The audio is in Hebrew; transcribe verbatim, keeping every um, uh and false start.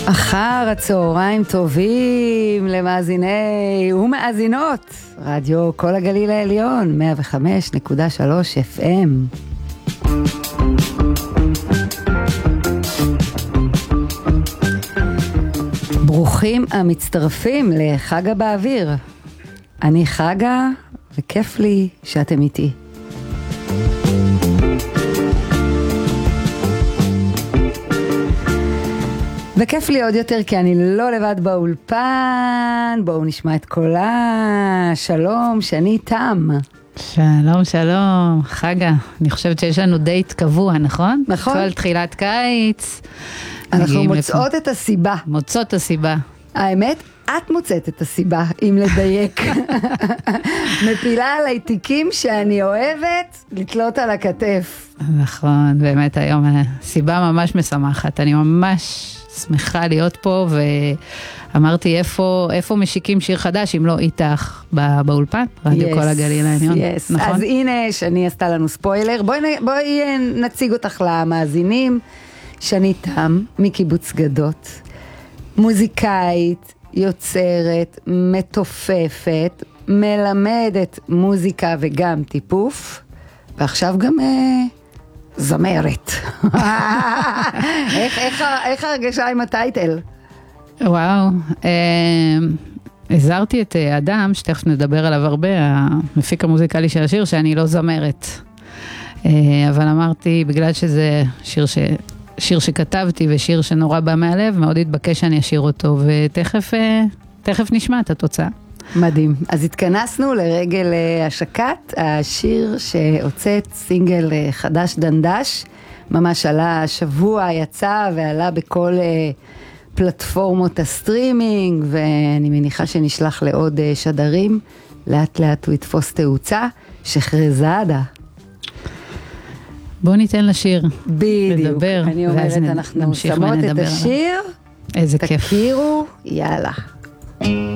אחר הצהריים טובים למאזיני ומאזינות רדיו כל הגליל העליון מאה וחמש נקודה שלוש אף אם. ברוכים המצטרפים לחגה באוויר. אני חגה וכיף לי שאתם איתי. וכיף לי עוד יותר כי אני לא לבד באולפן. בואו נשמע את קולה. שלום, שני תם. שלום, שלום, חגה. אני חושבת שיש לנו דייט קבוע, נכון? נכון. כל תחילת קיץ. אנחנו מוצאות לפה. את הסיבה. מוצאות את הסיבה. האמת, את מוצאת את הסיבה, אם לדייק. מפילה עליי תיקים שאני אוהבת לתלות על הכתף. נכון, באמת היום סיבה ממש משמחת. אני ממש שמחה להיות פה, ואמרתי איפה, איפה משיקים שיר חדש, אם לא איתך באולפן, רדיו yes, כל הגליל העליון. Yes. נכון? אז הנה, שני עשתה לנו ספוילר. בואי, בואי נציג אותך למאזינים. שני תם, מקיבוץ גדות, מוזיקאית, יוצרת, מתופפת, מלמדת מוזיקה וגם טיפוף, ועכשיו גם אה, זמרת. איך, איך, איך הרגשה עם הטייטל? וואו, אה, הזהרתי את אדם, שתכף נדבר עליו הרבה, המפיק המוזיקלי של השיר, שאני לא זמרת. אה, אבל אמרתי, בגלל שזה שיר ש... שיר שכתבתי ושיר שנורא בא מהלב, מאוד התבקש שאני אשיר אותו, ותכף תכף נשמע את התוצאה. מדהים. אז התכנסנו לרגל השקת, השיר שהוצאת סינגל חדש דנדש, ממש עלה השבוע, יצא ועלה בכל פלטפורמות הסטרימינג, ואני מניחה שנשלח לעוד שדרים, לאט לאט הוא יתפוס תאוצה, שחרזדה. בואו ניתן לשיר. בדיוק. לדבר, אני אומרת, אנחנו שמות את השיר. איזה כיף. תכירו, יאללה.